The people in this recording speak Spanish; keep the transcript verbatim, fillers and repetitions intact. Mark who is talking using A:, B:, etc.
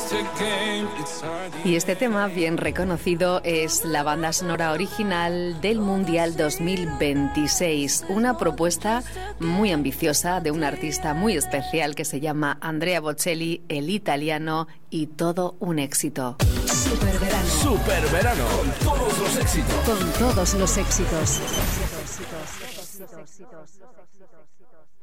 A: Y este tema, bien reconocido, es la banda sonora original del Mundial dos mil veintiséis. Una propuesta muy ambiciosa de un artista muy especial que se llama Andrea Bocelli, el italiano, y todo un éxito.
B: Superverano.
C: Superverano. Con todos los éxitos.
B: Con todos los éxitos.
A: éxitos, éxitos, éxitos, éxitos, éxitos.